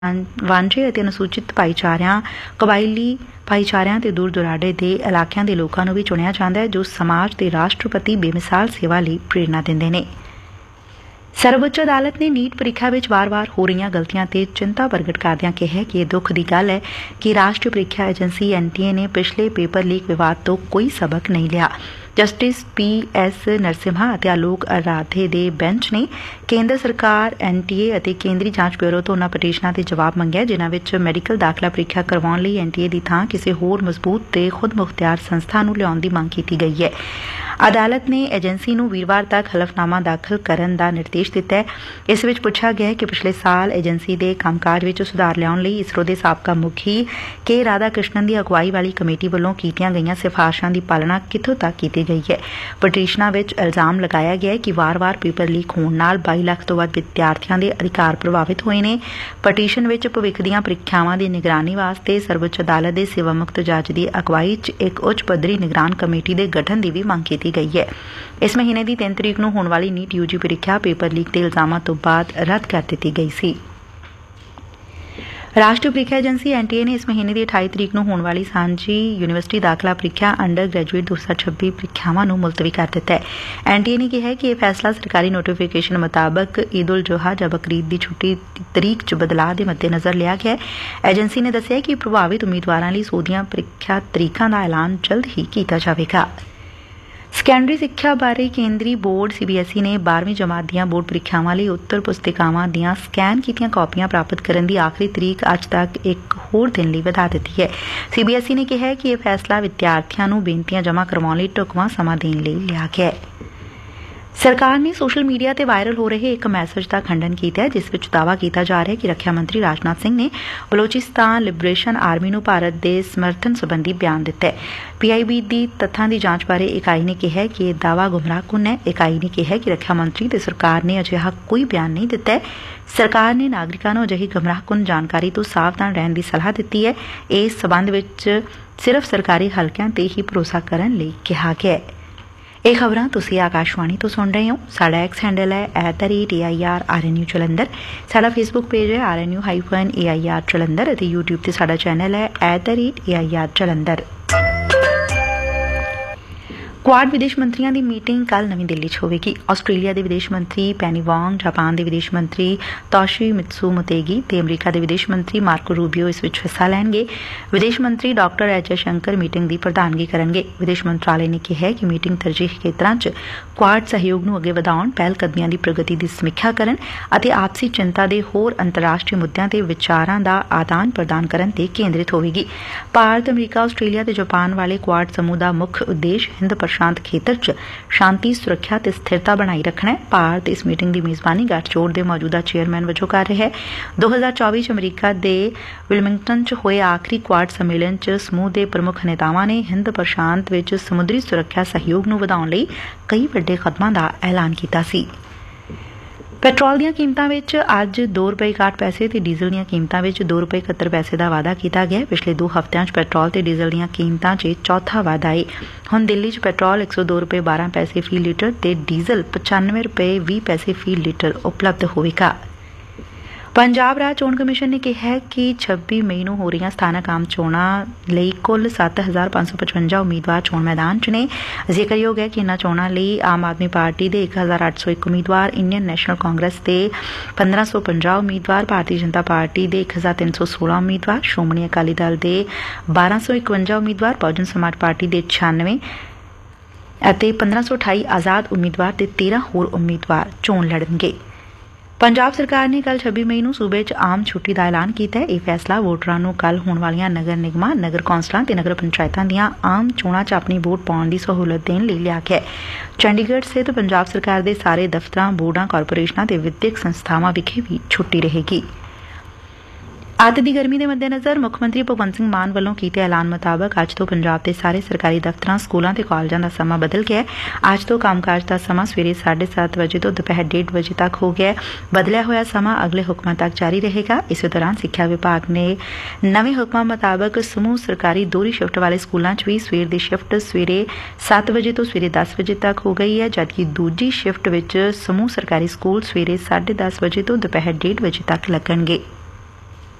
ਵਾਂਝੇ ਅਤੇ ਅਨੁਸੂਚਿਤ ਭਾਈਚਾਰਿਆਂ, ਕਬਾਇਲੀ ਭਾਈਚਾਰਿਆਂ ਤੇ ਦੂਰ ਦੁਰਾਡੇ ਦੇ ਇਲਾਕਿਆਂ ਦੇ ਲੋਕਾਂ ਨੂੰ ਵੀ ਚੁਣਿਆ ਜਾਂਦਾ ਹੈ, ਜੋ ਸਮਾਜ ਦੇ ਰਾਸ਼ਟਰ ਪ੍ਰਤੀ ਬੇਮਿਸਾਲ ਸੇਵਾ ਲਈ ਪ੍ਰੇਰਨਾ ਦਿੰਦੇ ਨੇ। ਸਰਵਉੱਚ ਅਦਾਲਤ ਨੇ ਨੀਟ ਪ੍ਰੀਖਿਆ ਵਿੱਚ ਵਾਰ-ਵਾਰ ਹੋ ਰਹੀਆਂ ਗਲਤੀਆਂ ਤੇ ਚਿੰਤਾ ਪ੍ਰਗਟ ਕਰਦਿਆਂ ਕਿਹਾ ਕਿ ਇਹ ਦੁੱਖ ਦੀ ਗੱਲ ਹੈ ਕਿ ਰਾਸ਼ਟਰੀ ਪ੍ਰੀਖਿਆ ਏਜੰਸੀ NTA ਨੇ ਪਿਛਲੇ ਪੇਪਰ ਲੀਕ ਵਿਵਾਦ ਤੋਂ ਕੋਈ ਸਬਕ ਨਹੀਂ ਲਿਆ। ਜਸਟਿਸ PS ਨਰਸਿਮਹਾ ਅਤੇ ਆਲੋਕ ਅਰਾਧੇ ਦੇ ਬੈਂਚ ਨੇ ਕੇਂਦਰ ਸਰਕਾਰ, NTA ਅਤੇ ਕੇਂਦਰੀ ਜਾਂਚ ਬਿਊਰੋ ਤੋਂ ਉਨ੍ਹਾਂ ਪਟੀਸ਼ਨਾਂ ਤੇ ਜਵਾਬ ਮੰਗਿਆ ਜਿਨ੍ਹਾਂ ਵਿੱਚ ਮੈਡੀਕਲ ਦਾਖਲਾ ਪ੍ਰੀਖਿਆ ਕਰਵਾਉਣ ਲਈ NTA ਦੀ ਥਾਂ ਕਿਸੇ ਹੋਰ ਮਜ਼ਬੂਤ ਤੇ ਖੁਦਮੁਖਤਿਆਰ ਸੰਸਥਾ ਨੂੰ ਲਿਆਉਣ ਦੀ ਮੰਗ ਕੀਤੀ ਗਈ ਹੈ। ਅਦਾਲਤ ਨੇ ਏਜੰਸੀ ਨੂੰ ਵੀਰਵਾਰ ਤੱਕ ਹਲਫਨਾਮਾ ਦਾਖਲ ਕਰਨ ਦਾ ਨਿਰਦੇਸ਼ ਦਿੱਤਾ ਹੈ। ਇਸ ਵਿੱਚ ਪੁੱਛਿਆ ਗਿਆ ਹੈ ਕਿ ਪਿਛਲੇ ਸਾਲ ਏਜੰਸੀ ਦੇ ਕੰਮਕਾਜ ਵਿੱਚ ਸੁਧਾਰ ਲਿਆਉਣ ਲਈ ਇਸਰੋ ਦੇ ਸਾਬਕਾ ਮੁਖੀ K ਰਾਧਾ ਕ੍ਰਿਸ਼ਨਨ ਦੀ ਅਗਵਾਈ ਵਾਲੀ ਕਮੇਟੀ ਵੱਲੋਂ ਕੀਤੀਆਂ ਗਈਆਂ ਸਿਫਾਰਸ਼ਾਂ ਦੀ ਪਾਲਣਾ ਕਿੱਥੋਂ ਤੱਕ ਕੀਤੀ ਗਈ ਹੈ। ਪਟੀਸ਼ਨਾਂ ਵਿੱਚ ਇਲਜ਼ਾਮ ਲਗਾਇਆ ਗਿਆ ਹੈ ਕਿ ਵਾਰ-ਵਾਰ ਪੇਪਰ ਲੀਕ ਹੋਣ ਨਾਲ 22 ਲੱਖ ਤੋਂ ਵੱਧ ਵਿਦਿਆਰਥੀਆਂ ਦੇ ਅਧਿਕਾਰ ਪ੍ਰਭਾਵਿਤ ਹੋਏ ਨੇ। ਪਟੀਸ਼ਨ ਵਿੱਚ ਭਵਿੱਖ ਦੀਆਂ ਪ੍ਰੀਖਿਆਵਾਂ ਦੀ ਨਿਗਰਾਨੀ ਵਾਸਤੇ ਸਰਵਉੱਚ ਅਦਾਲਤ ਦੇ ਸੇਵਾ ਮੁਕਤ ਜੱਜ ਦੀ ਅਗਵਾਈ 'ਚ ਇੱਕ ਉੱਚ ਪੱਧਰੀ ਨਿਗਰਾਨ ਕਮੇਟੀ ਦੇ ਗਠਨ ਦੀ ਵੀ ਮੰਗ ਕੀਤੀ ਗਈ ਹੈ। ਇਸ ਮਹੀਨੇ ਦੀ 3 ਤਰੀਕ ਨੂੰ ਹੋਣ ਵਾਲੀ ਨੀਟ UG ਪ੍ਰੀਖਿਆ ਪੇਪਰ ਲੀਕ ਦੇ ਇਲਜ਼ਾਮਾਂ ਤੋਂ ਬਾਅਦ ਰੱਦ ਕਰ ਦਿੱਤੀ ਗਈ ਸੀ। ਰਾਸ਼ਟਰੀ ਪ੍ਰੀਖਿਆ ਏਜੰਸੀ NTA ਨੇ ਇਸ ਮਹੀਨੇ ਦੀ 28 ਤਰੀਕ ਨੂੰ ਹੋਣ ਵਾਲੀ ਸਾਂਝੀ ਯੂਨੀਵਰਸਿਟੀ ਦਾਖਲਾ ਪ੍ਰੀਖਿਆ ਅੰਡਰ ਗ੍ਰੈਜੂਏਟ 2026 ਪ੍ਰੀਖਿਆਵਾਂ ਨੂੰ ਮੁਲਤਵੀ ਕਰ ਦਿੱਤਾ ਹੈ। NTA ਨੇ ਕਿਹਾ ਕਿ ਇਹ ਫੈਸਲਾ ਸਰਕਾਰੀ ਨੋਟੀਫਿਕੇਸ਼ਨ ਮੁਤਾਬਕ ਈਦ ਉਲ ਜੁਹਾ ਜਾਂ ਬਕਰੀਦ ਦੀ ਛੁੱਟੀ ਦੀ ਤਰੀਕ 'ਚ ਬਦਲਾਅ ਦੇ ਮੱਦੇਨਜ਼ਰ ਲਿਆ ਗਿਆ ਹੈ। ਏਜੰਸੀ ਨੇ ਦੱਸਿਆ ਕਿ ਪ੍ਰਭਾਵਿਤ ਉਮੀਦਵਾਰਾਂ ਲਈ ਸੋਧੀਆਂ ਪ੍ਰੀਖਿਆ ਤਰੀਕਾਂ ਦਾ ਐਲਾਨ ਜਲਦ ਹੀ ਕੀਤਾ ਜਾਵੇਗਾ। ਸੈਕੰਡਰੀ ਸਿੱਖਿਆ ਬਾਰੇ ਕੇਂਦਰੀ ਬੋਰਡ CBSE ਨੇ 12ਵੀਂ ਜਮਾਤ ਦੀਆਂ ਬੋਰਡ ਪ੍ਰੀਖਿਆਵਾਂ ਲਈ ਉੱਤਰ ਪੁਸਤਿਕਾਵਾਂ ਦੀਆਂ ਸਕੈਨ ਕੀਤੀਆਂ ਕਾਪੀਆਂ ਪ੍ਰਾਪਤ ਕਰਨ ਦੀ ਆਖਰੀ ਤਰੀਕ ਅੱਜ ਤੱਕ ਇੱਕ ਹੋਰ ਦਿਨ ਲਈ ਵਧਾ ਦਿੱਤੀ ਹੈ। CBSE ਨੇ ਕਿਹਾ ਕਿ ਇਹ ਫੈਸਲਾ ਵਿਦਿਆਰਥੀਆਂ ਨੂੰ ਬੇਨਤੀਆਂ ਜਮ੍ਹਾਂ ਕਰਵਾਉਣ ਲਈ ਢੁਕਵਾਂ ਸਮਾਂ ਦੇਣ ਲਈ ਲਿਆ ਗਿਆ ਹੈ। ਸਰਕਾਰ ਨੇ ਸੋਸ਼ਲ ਮੀਡੀਆ ਤੇ ਵਾਇਰਲ ਹੋ ਰਹੇ ਇੱਕ ਮੈਸੇਜ ਦਾ ਖੰਡਨ ਕੀਤਾ ਹੈ ਜਿਸ ਵਿੱਚ ਦਾਅਵਾ ਕੀਤਾ ਜਾ ਰਿਹਾ ਹੈ ਕਿ ਰੱਖਿਆ ਮੰਤਰੀ ਰਾਜਨਾਥ ਸਿੰਘ ਨੇ ਬਲੋਚਿਸਤਾਨ ਲਿਬਰੇਸ਼ਨ ਆਰਮੀ ਨੂੰ ਭਾਰਤ ਦੇ ਸਮਰਥਨ ਸੰਬੰਧੀ ਬਿਆਨ ਦਿੱਤਾ ਹੈ। PIB ਦੀ ਤੱਥਾਂ ਦੀ ਜਾਂਚ ਬਾਰੇ ਇਕਾਈ ਨੇ ਕਿਹਾ ਕਿ ਇਹ ਦਾਅਵਾ ਗੁੰਮਰਾਹਕੁੰਨ ਹੈ। ਇਕਾਈ ਨੇ ਕਿਹਾ ਕਿ ਰੱਖਿਆ ਮੰਤਰੀ ਤੇ ਸਰਕਾਰ ਨੇ ਅਜਿਹਾ ਕੋਈ ਬਿਆਨ ਨਹੀਂ ਦਿੱਤਾ ਹੈ। ਸਰਕਾਰ ਨੇ ਨਾਗਰਿਕਾਂ ਨੂੰ ਅਜਿਹੀ ਗੁੰਮਰਾਹਕੁੰਨ ਜਾਣਕਾਰੀ ਤੋਂ ਸਾਵਧਾਨ ਰਹਿਣ ਦੀ ਸਲਾਹ ਦਿੱਤੀ ਹੈ। ਇਸ ਸਬੰਧ ਵਿੱਚ ਸਿਰਫ ਸਰਕਾਰੀ ਹਲਕਿਆਂ ਤੇ ਹੀ ਭਰੋਸਾ ਕਰਨ ਲਈ ਕਿਹਾ ਗਿਆ ਹੈ। ਇਹ ਖਬਰਾਂ ਤੁਸੀਂ ਆਕਾਸ਼ਵਾਣੀ ਤੋਂ ਸੁਣ ਰਹੇ ਹੋ। ਸਾਡਾ X ਹੈਂਡਲ ਹੈ @AIRRNU ਜਲੰਧਰ। ਸਾਡਾ ਫੇਸਬੁੱਕ ਪੇਜ ਹੈ RNU-AIR ਜਲੰਧਰ ਅਤੇ YouTube ਤੇ ਸਾਡਾ ਚੈਨਲ ਹੈ @AIR ਜਲੰਧਰ। ਕੁਆਡ ਵਿਦੇਸ਼ ਮੰਤਰੀਆਂ ਦੀ ਮੀਟਿੰਗ ਕੱਲ੍ਹ ਨਵੀਂ ਦਿੱਲੀ 'ਚ ਹੋਵੇਗੀ। ਆਸਟ੍ਰੇਲੀਆ ਦੇ ਵਿਦੇਸ਼ ਮੰਤਰੀ ਪੈਨੀ ਵਾਂਗ, ਜਾਪਾਨ ਦੇ ਵਿਦੇਸ਼ ਮੰਤਰੀ ਤੋਸ਼ੀਮਿਤਸੂ ਮੋਤੇਗੀ ਤੇ ਅਮਰੀਕਾ ਦੇ ਵਿਦੇਸ਼ ਮੰਤਰੀ ਮਾਰਕੋ ਰੂਬੀਓ ਇਸ ਵਿੱਚ ਹਿੱਸਾ ਲੈਣਗੇ। ਵਿਦੇਸ਼ ਮੰਤਰੀ ਡਾਕਟਰ ਐਚ ਸ਼ੰਕਰ ਮੀਟਿੰਗ ਦੀ ਪ੍ਰਧਾਨਗੀ ਕਰਨਗੇ। ਵਿਦੇਸ਼ ਮੰਤਰਾਲੇ ਨੇ ਕਿਹਾ ਕਿ ਮੀਟਿੰਗ ਤਰਜੀਹੀ ਖੇਤਰਾਂ 'ਚ ਕੁਆਡ ਸਹਿਯੋਗ ਨੂੰ ਅੱਗੇ ਵਧਾਉਣ, ਪਹਿਲ ਕਦਮੀਆਂ ਦੀ ਪ੍ਰਗਤੀ ਦੀ ਸਮੀਖਿਆ ਕਰਨ ਅਤੇ ਆਪਸੀ ਚਿੰਤਾ ਦੇ ਹੋਰ ਅੰਤਰਰਾਸ਼ਟਰੀ ਮੁੱਦਿਆਂ ਤੇ ਵਿਚਾਰਾਂ ਦਾ ਆਦਾਨ ਪ੍ਰਦਾਨ ਕਰਨ ਤੇ ਕੇਂਦਰਿਤ ਹੋਵੇਗੀ। ਭਾਰਤ, ਅਮਰੀਕਾ, ਆਸਟ੍ਰੇਲੀਆ ਤੇ ਜਾਪਾਨ ਵਾਲੇ ਕੁਆਡ ਸਮੂਹ ਦਾ ਮੁੱਖ ਉਦੇਸ਼ ਹਿੰਦ ਪ੍ਰਸ਼ਾਂਤ ਖੇਤਰ 'ਚ ਸ਼ਾਂਤੀ, ਸੁਰੱਖਿਆ ਤੇ ਸਥਿਰਤਾ ਬਣਾਈ ਰੱਖਣਾ ਹੈ। ਭਾਰਤ ਇਸ ਮੀਟਿੰਗ ਦੀ ਮੇਜ਼ਬਾਨੀ ਗੱਠਜੋੜ ਦੇ ਮੌਜੂਦਾ ਚੇਅਰਮੈਨ ਵਜੋਂ ਕਰ ਰਿਹਾ ਹੈ। 2024 'ਚ ਅਮਰੀਕਾ ਦੇ ਵਿਲਮਿੰਗਟਨ 'ਚ ਹੋਏ ਆਖਰੀ ਕੁਆਡ ਸੰਮੇਲਨ 'ਚ ਸਮੂਹ ਦੇ ਪ੍ਰਮੁੱਖ ਨੇਤਾਵਾਂ ਨੇ ਹਿੰਦ ਪ੍ਰਸ਼ਾਂਤ ਵਿੱਚ ਸਮੁੰਦਰੀ ਸੁਰੱਖਿਆ ਸਹਿਯੋਗ ਨੂੰ ਵਧਾਉਣ ਲਈ ਕਈ ਵੱਡੇ ਕਦਮਾਂ ਦਾ ਐਲਾਨ ਕੀਤਾ ਸੀ। ਪੈਟਰੋਲ ਦੀਆਂ ਕੀਮਤਾਂ ਵਿੱਚ ਅੱਜ $2.61 ਤੇ ਡੀਜ਼ਲ ਦੀਆਂ ਕੀਮਤਾਂ ਵਿੱਚ $2.71 ਦਾ ਵਾਧਾ ਕੀਤਾ ਗਿਆ। ਪਿਛਲੇ 2 ਹਫ਼ਤਿਆਂ 'ਚ ਪੈਟਰੋਲ ਤੇ ਡੀਜ਼ਲ ਦੀਆਂ ਕੀਮਤਾਂ 'ਚ ਚੌਥਾ ਵਾਧਾ ਏ। ਹੁਣ ਦਿੱਲੀ 'ਚ ਪੈਟਰੋਲ $102.12 ਫੀ ਲੀਟਰ ਤੇ ਡੀਜ਼ਲ $95.20 ਫੀ ਲੀਟਰ ਉਪਲਬਧ ਹੋਵੇਗਾ। ਪੰਜਾਬ ਰਾਜ ਚੋਣ ਕਮਿਸ਼ਨ ਨੇ ਕਿਹਾ ਕਿ 26 ਮਈ ਨੂੰ ਹੋ ਰਹੀਆਂ ਸਥਾਨਕ ਆਮ ਚੋਣਾਂ ਲਈ ਕੁੱਲ 7,555 ਉਮੀਦਵਾਰ ਚੋਣ ਮੈਦਾਨ 'ਚ ਨੇ। ਜ਼ਿਕਰਯੋਗ ਹੈ ਕਿ ਇਨ੍ਹਾਂ ਚੋਣਾਂ ਲਈ ਆਮ ਆਦਮੀ ਪਾਰਟੀ ਦੇ 1,801 ਉਮੀਦਵਾਰ, ਇੰਡੀਅਨ ਨੈਸ਼ਨਲ ਕਾਂਗਰਸ ਦੇ 1,550 ਉਮੀਦਵਾਰ, ਭਾਰਤੀ ਜਨਤਾ ਪਾਰਟੀ ਦੇ 1,316 ਉਮੀਦਵਾਰ, ਸ਼੍ਰੋਮਣੀ ਅਕਾਲੀ ਦਲ ਦੇ 1,251 ਉਮੀਦਵਾਰ, ਬਹੁਜਨ ਸਮਾਜ ਪਾਰਟੀ ਦੇ 96 ਅਤੇ 1,528 ਆਜ਼ਾਦ ਉਮੀਦਵਾਰ ਤੇ 13 ਹੋਰ ਉਮੀਦਵਾਰ ਚੋਣ ਲੜਨਗੇ। ਪੰਜਾਬ ਸਰਕਾਰ ਨੇ ਕੱਲ੍ਹ 26 ਮਈ ਨੂੰ ਸੂਬੇ 'ਚ ਆਮ ਛੁੱਟੀ ਦਾ ਐਲਾਨ ਕੀਤਾ ਹੈ। ਇਹ ਫੈਸਲਾ ਵੋਟਰਾਂ ਨੂੰ ਕੱਲ੍ਹ ਹੋਣ ਵਾਲੀਆਂ ਨਗਰ ਨਿਗਮਾਂ, ਨਗਰ ਕੌਂਸਲਾਂ ਤੇ ਨਗਰ ਪੰਚਾਇਤਾਂ ਦੀਆਂ ਆਮ ਚੋਣਾਂ 'ਚ ਆਪਣੀ ਵੋਟ ਪਾਉਣ ਦੀ ਸਹੂਲਤ ਦੇਣ ਲਈ ਲਿਆ ਗਿਆ ਹੈ। ਚੰਡੀਗੜ੍ਹ ਸਥਿਤ ਪੰਜਾਬ ਸਰਕਾਰ ਦੇ ਸਾਰੇ ਦਫ਼ਤਰਾਂ, ਬੋਰਡਾਂ, ਕਾਰਪੋਰੇਸ਼ਨਾਂ ਤੇ ਵਿੱਦਿਅਕ ਸੰਸਥਾਵਾਂ ਵਿਖੇ ਵੀ ਛੁੱਟੀ ਰਹੇਗੀ। ਅੱਤ ਦੀ ਗਰਮੀ ਦੇ ਮੱਦੇਨਜ਼ਰ ਮੁੱਖ ਮੰਤਰੀ ਭਗਵੰਤ ਸਿੰਘ ਮਾਨ ਵੱਲੋਂ ਕੀਤੇ ਐਲਾਨ ਮੁਤਾਬਕ ਅੱਜ ਤੋਂ ਪੰਜਾਬ ਦੇ ਸਾਰੇ ਸਰਕਾਰੀ ਦਫ਼ਤਰਾਂ, ਸਕੂਲਾਂ ਤੇ ਕਾਲਜਾਂ ਦਾ ਸਮਾਂ ਬਦਲ ਗਿਆ ਹੈ। ਅੱਜ ਤੋਂ ਕੰਮਕਾਜ ਦਾ ਸਮਾਂ ਸਵੇਰੇ 7:30 ਵਜੇ ਤੋਂ ਦੁਪਹਿਰ 1:30 ਵਜੇ ਤੱਕ ਹੋ ਗਿਆ ਹੈ। ਬਦਲਿਆ ਹੋਇਆ ਸਮਾਂ ਅਗਲੇ ਹੁਕਮਾਂ ਤੱਕ ਜਾਰੀ ਰਹੇਗਾ। ਇਸੇ ਦੌਰਾਨ ਸਿੱਖਿਆ ਵਿਭਾਗ ਨੇ ਨਵੇਂ ਹੁਕਮਾਂ ਮੁਤਾਬਕ ਸਮੂਹ ਸਰਕਾਰੀ ਦੋਹਰੀ ਸ਼ਿਫਟ ਵਾਲੇ ਸਕੂਲਾਂ 'ਚ ਵੀ ਸਵੇਰ ਦੀ ਸ਼ਿਫਟ ਸਵੇਰੇ 7 ਵਜੇ ਤੋਂ ਸਵੇਰੇ 10 ਵਜੇ ਤੱਕ ਹੋ ਗਈ ਹੈ, ਜਦਕਿ ਦੂਜੀ ਸ਼ਿਫਟ ਵਿੱਚ ਸਮੂਹ ਸਰਕਾਰੀ ਸਕੂਲ ਸਵੇਰੇ 10:30 ਵਜੇ ਤੋਂ ਦੁਪਹਿਰ 1:30 ਵਜੇ ਤੱਕ ਲੱਗਣਗੇ।